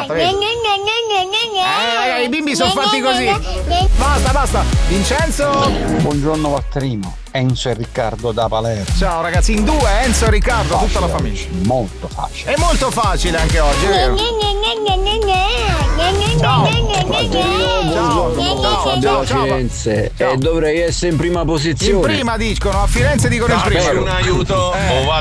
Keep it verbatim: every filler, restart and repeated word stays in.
sbagliato. vedi? Eh, i bimbi sono fatti così. Basta, basta. Vincenzo. Buongiorno Valterino, Enzo e Riccardo da Palermo. Ciao ragazzi, in due, Enzo e Riccardo, Facile, tutta la famiglia. Molto facile. È molto facile anche oggi, è vero? Ciao. Ciao, ciao, Firenze. E dovrei essere in prima In posizione. prima dicono, a Firenze dicono in prima. un aiuto. Eh. O va